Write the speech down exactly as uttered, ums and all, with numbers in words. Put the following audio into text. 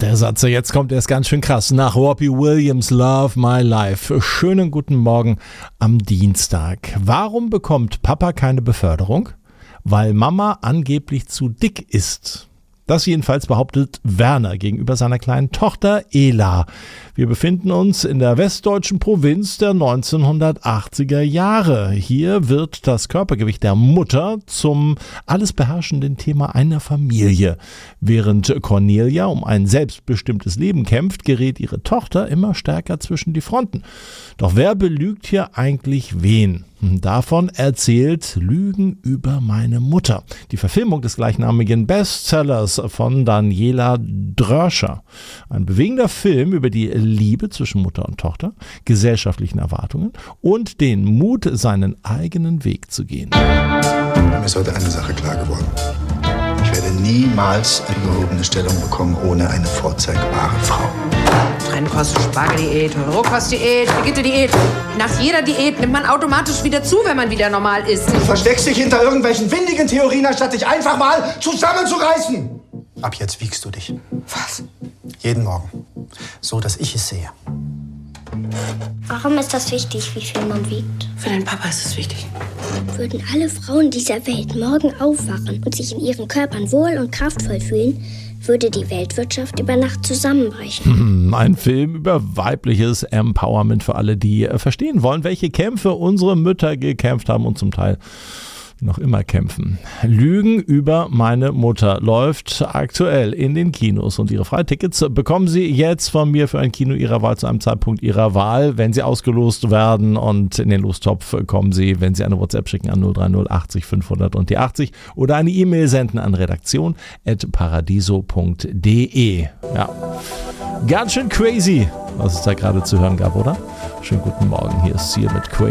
Der Satz, jetzt kommt erst ganz schön krass. Nach Robbie Williams, Love My Life. Schönen guten Morgen am Dienstag. Warum bekommt Papa keine Beförderung? Weil Mama angeblich zu dick ist. Das jedenfalls behauptet Werner gegenüber seiner kleinen Tochter Ela. Wir befinden uns in der westdeutschen Provinz der neunzehnhundertachtziger Jahre. Hier wird das Körpergewicht der Mutter zum alles beherrschenden Thema einer Familie. Während Cornelia um ein selbstbestimmtes Leben kämpft, gerät ihre Tochter immer stärker zwischen die Fronten. Doch wer belügt hier eigentlich wen? Davon erzählt Lügen über meine Mutter. Die Verfilmung des gleichnamigen Bestsellers von Daniela Dröscher. Ein bewegender Film über die Liebe zwischen Mutter und Tochter, gesellschaftlichen Erwartungen und den Mut, seinen eigenen Weg zu gehen. Mir ist heute eine Sache klar geworden. Ich werde niemals eine gehobene Stellung bekommen ohne eine vorzeigbare Frau. Trennkost, Spargeldiät, Rohkostdiät, Brigitte-Diät. Nach jeder Diät nimmt man automatisch wieder zu, wenn man wieder normal isst. Du versteckst dich hinter irgendwelchen windigen Theorien, anstatt dich einfach mal zusammenzureißen. Ab jetzt wiegst du dich. Was? Jeden Morgen. So, dass ich es sehe. Warum ist das wichtig, wie viel man wiegt? Für deinen Papa ist es wichtig. Würden alle Frauen dieser Welt morgen aufwachen und sich in ihren Körpern wohl und kraftvoll fühlen, würde die Weltwirtschaft über Nacht zusammenbrechen. Ein Film über weibliches Empowerment für alle, die verstehen wollen, welche Kämpfe unsere Mütter gekämpft haben und zum Teil noch immer kämpfen. Lügen über meine Mutter läuft aktuell in den Kinos und ihre Freitickets bekommen Sie jetzt von mir für ein Kino Ihrer Wahl zu einem Zeitpunkt Ihrer Wahl, wenn Sie ausgelost werden, und in den Lostopf kommen Sie, wenn Sie eine WhatsApp schicken an null drei null achtzig fünfhundert und die achtzig oder eine E-Mail senden an redaktion at paradiso punkt de. Ja, ganz schön crazy, was es da gerade zu hören gab, oder? Schönen guten Morgen, hier ist Seal mit Crazy.